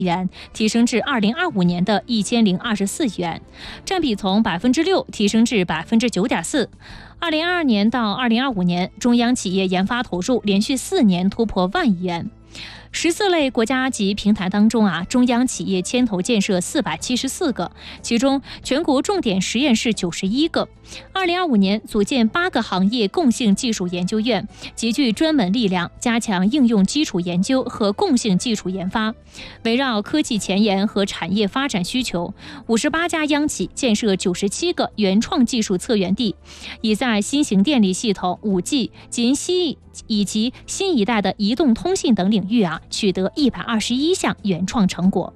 元，提升至2025年的1024亿元，占比从6%提升至9.4%。2022年到2025年，中央企业研发投入连续4年突破1万亿元。14类国家级平台当中中央企业牵头建设474个，其中全国重点实验室91个。2025年组建8个行业共性技术研究院，集聚专门力量，加强应用基础研究和共性技术研发。围绕科技前沿和产业发展需求，58家央企建设97个原创技术策源地，已在新型电力系统、5G、以及新一代的移动通信等领域取得121项原创成果。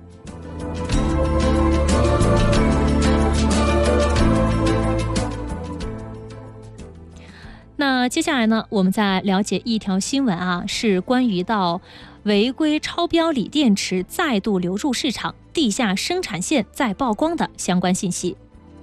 那接下来呢，我们再了解一条新闻是关于到违规超标锂电池再度流入市场，地下生产线再曝光的相关信息。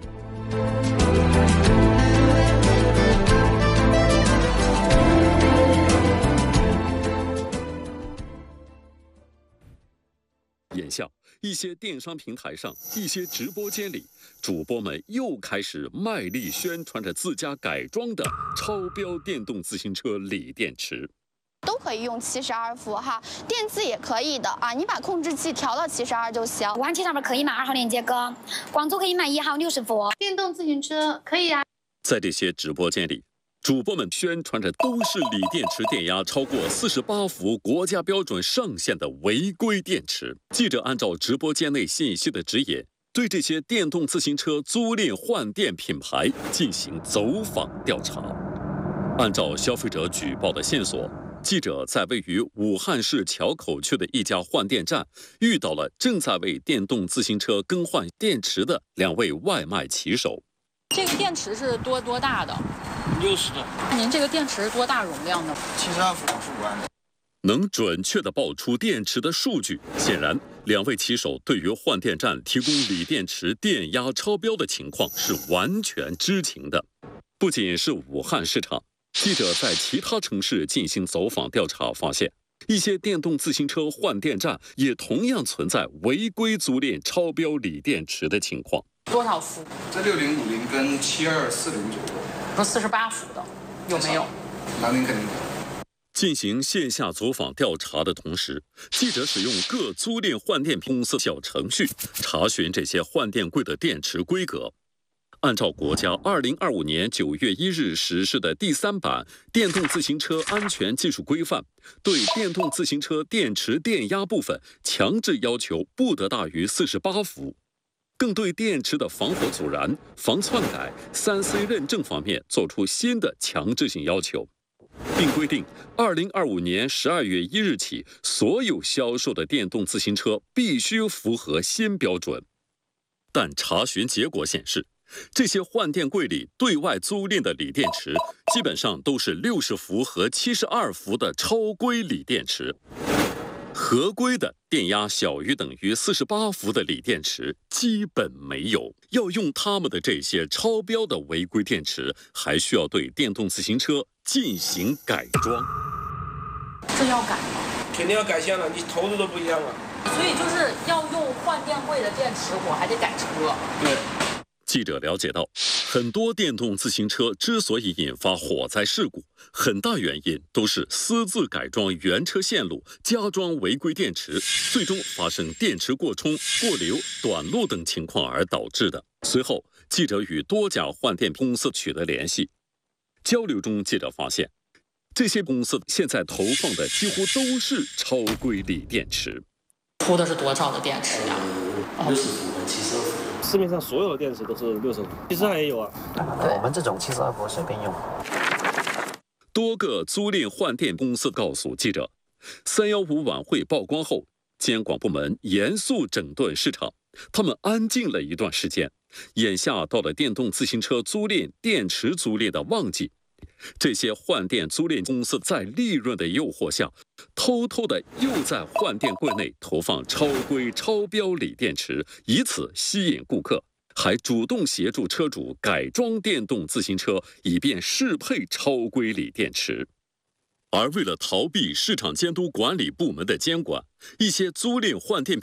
眼下，一些电商平台上、一些直播间里，主播们又开始卖力宣传着自家改装的超标电动自行车锂电池。 都可以用72伏电自也可以的你把控制器调到72就行。 弯机上面可以买2号连接杆，广州可以买1号60伏。 电动自行车可以在这些直播间里，主播们宣传着都是锂电池电压超过48伏国家标准上限的违规电池。记者按照直播间内信息的指引，对这些电动自行车租赁换电品牌进行走访调查。按照消费者举报的线索，记者在位于武汉市硚口区的一家换电站遇到了正在为电动自行车更换电池的2位外卖骑手。 这个电池是多大的 ？60的。 您这个电池多大容量的 ？72伏55安的。 能准确地报出电池的数据，显然2位骑手对于换电站提供锂电池电压超标的情况是完全知情的。不仅是武汉市场，记者在其他城市进行走访调查，发现一些电动自行车换电站也同样存在违规租赁超标锂电池的情况。 多少伏？ 在6050跟7240左右。 说48伏的有没有？ 南宁肯定有。 进行线下走访调查的同时，记者使用各租赁换电公司小程序查询这些换电柜的电池规格。按照国家2025年9月1日实施的第3版电动自行车安全技术规范，对电动自行车电池电压部分强制要求不得大于48伏，更对电池的防火阻燃、防篡改、3C 认证方面作出新的强制性要求，并规定2025年12月1日起，所有销售的电动自行车必须符合新标准。但查询结果显示，这些换电柜里对外租赁的锂电池基本上都是60伏和72伏的超规锂电池，合规的电压小于等于48伏的锂电池基本没有。要用他们的这些超标的违规电池，还需要对电动自行车进行改装。 这要改吗？ 肯定要改线了，你投入都不一样了。 所以就是要用换电柜的电池，我还得改车。 对。 记者了解到，很多电动自行车之所以引发火灾事故，很大原因都是私自改装原车线路，加装违规电池，最终发生电池过充、过流、短路等情况而导致的。随后，记者与多家换电公司取得联系，交流中，记者发现，这些公司现在投放的几乎都是超规锂电池。 铺的是多少的电池呀 ？60伏和72伏。 市面上所有的电池都是60伏，其实也有我们这种72伏随便用。 多个租赁换电公司告诉记者，315晚会曝光后，监管部门严肃整顿市场，他们安静了一段时间。眼下到了电动自行车租赁、电池租赁的旺季，这些换电租赁公司在利润的诱惑下，偷偷的又在换电柜内投放超规超标锂电池，以此吸引顾客，还主动协助车主改装电动自行车，以便适配超规锂电池。 而为了逃避市场监督管理部门的监管，一些租赁换电